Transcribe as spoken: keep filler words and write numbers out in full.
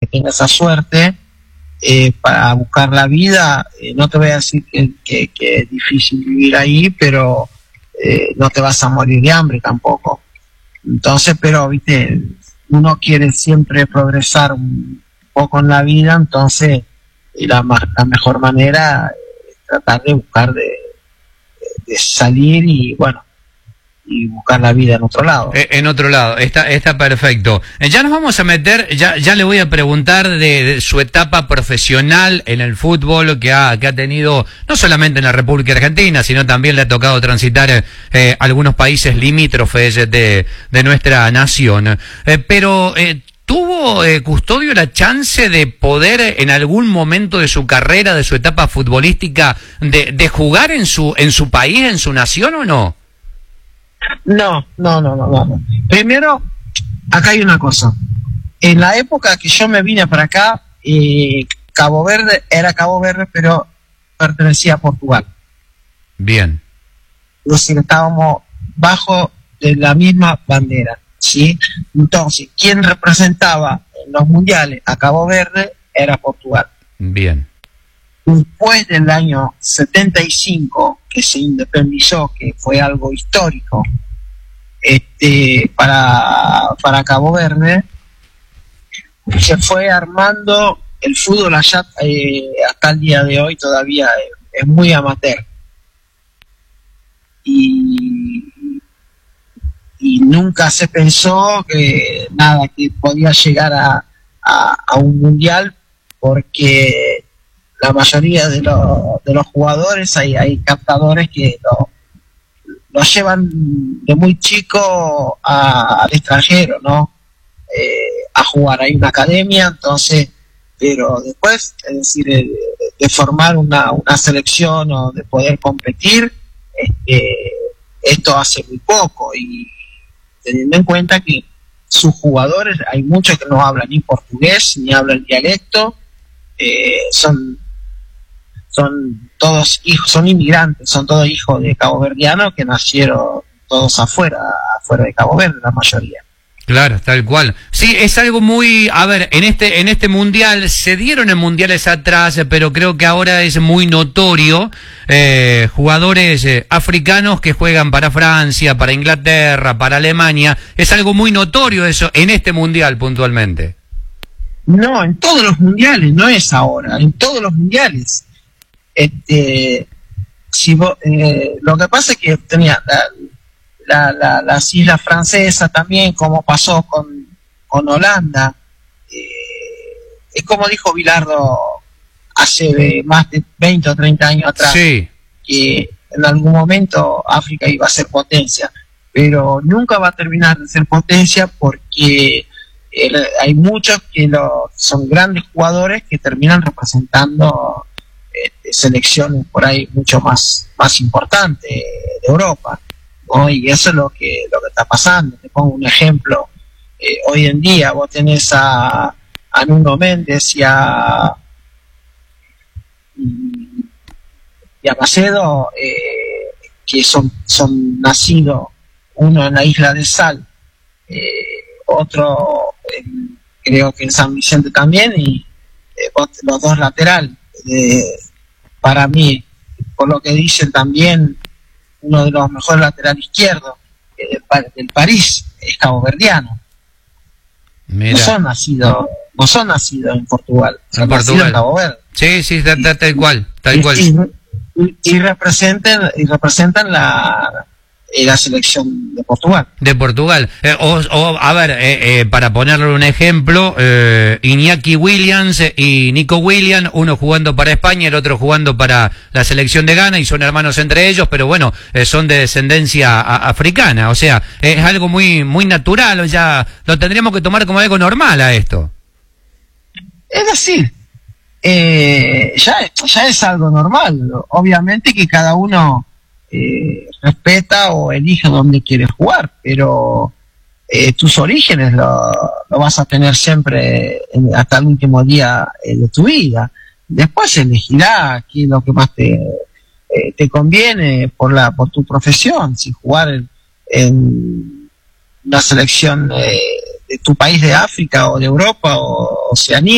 tenga esa suerte, eh, para buscar la vida. Eh, no te voy a decir que, que, que es difícil vivir ahí, pero eh, no te vas a morir de hambre tampoco. Entonces, pero, viste, uno quiere siempre progresar un poco en la vida, entonces la, la mejor manera es tratar de buscar de, de salir y, bueno, y buscar la vida en otro lado. Eh, en otro lado, está, está perfecto. Eh, ya nos vamos a meter, ya, ya le voy a preguntar de, de su etapa profesional en el fútbol que ha, que ha tenido, no solamente en la República Argentina, sino también le ha tocado transitar eh, algunos países limítrofes de, de nuestra nación. Eh, pero, eh, ¿tuvo eh, Custodio la chance de poder en algún momento de su carrera, de su etapa futbolística, de, de jugar en su, en su país, en su nación o no? No, no, no, no, no. Primero, acá hay una cosa. En la época que yo me vine para acá, eh, Cabo Verde era Cabo Verde, pero pertenecía a Portugal. Bien. Es decir, estábamos bajo de la misma bandera, ¿sí? Entonces, quien representaba en los mundiales a Cabo Verde era Portugal. Bien. Después del año setenta y cinco, que se independizó, que fue algo histórico este, para, para Cabo Verde, se fue armando el fútbol allá, eh, hasta el día de hoy todavía es, es muy amateur. Y, y nunca se pensó que nada, que podía llegar a, a, a un mundial, porque la mayoría de, lo, de los jugadores, hay, hay captadores que lo, lo llevan de muy chico a, al extranjero, ¿no? Eh, a jugar. Hay una academia, entonces, pero después, es decir, de, de formar una, una selección o de poder competir, este, esto hace muy poco, y teniendo en cuenta que sus jugadores, hay muchos que no hablan ni portugués, ni hablan dialecto, eh, son son todos hijos, son inmigrantes, son todos hijos de caboverdianos que nacieron todos afuera, afuera de Cabo Verde, la mayoría. Claro, tal cual. Sí, es algo muy, a ver, en este en este mundial, se dieron en mundiales atrás, pero creo que ahora es muy notorio, eh, jugadores eh, africanos que juegan para Francia, para Inglaterra, para Alemania, es algo muy notorio eso en este mundial puntualmente. No, en todos los mundiales, no es ahora, en todos los mundiales. Este, si vos, eh, lo que pasa es que tenía la, la, la, las islas francesas también, como pasó con, con Holanda. Eh, es como dijo Bilardo hace más de veinte o treinta años atrás, sí, que en algún momento África iba a ser potencia, pero nunca va a terminar de ser potencia, porque eh, hay muchos que lo, son grandes jugadores que terminan representando selecciones por ahí mucho más más importantes de Europa, ¿no? Y eso es lo que lo que está pasando. Te pongo un ejemplo. Eh, hoy en día vos tenés a, a Nuno Méndez y a y a Macedo, eh, que son son nacidos, uno en la isla de Sal, eh, otro en, creo que en San Vicente también, y eh, los dos laterales. Eh, para mí, por lo que dicen también, uno de los mejores laterales izquierdos eh, del, del París es caboverdiano. No son nacidos, no son nacidos en Portugal, son en nacidos Portugal. en Cabo Verde. Sí, sí, tal, tal, tal cual, tal y, cual. Y, y, y representan, y representan la la selección de Portugal. De Portugal. Eh, o, o, a ver, eh, eh, para ponerle un ejemplo, eh, Iñaki Williams y Nico Williams, uno jugando para España, el otro jugando para la selección de Ghana, y son hermanos entre ellos, pero bueno, eh, son de descendencia a, africana. O sea, eh, es algo muy muy natural, ya lo tendríamos que tomar como algo normal a esto. Es decir, eh, ya, ya es algo normal. Obviamente que cada uno Eh, respeta o elige dónde quiere jugar, pero eh, tus orígenes lo, lo vas a tener siempre en, hasta el último día eh, de tu vida. Después elegirá qué es lo que más te, eh, te conviene por la por tu profesión, si jugar en, en una selección eh, de tu país de África o de Europa o Oceanía.